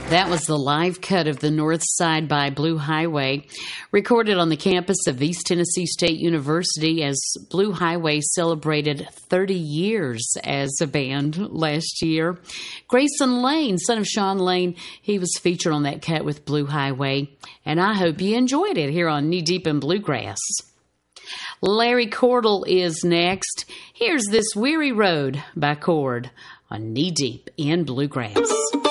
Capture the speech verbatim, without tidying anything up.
That was the live cut of The North Side by Blue Highway, recorded on the campus of East Tennessee State University as Blue Highway celebrated thirty years as a band last year. Grayson Lane, son of Sean Lane, he was featured on that cut with Blue Highway, and I hope you enjoyed it here on Knee Deep in Bluegrass. Larry Cordell is next. Here's This Weary Road by Cord on Knee Deep in Bluegrass.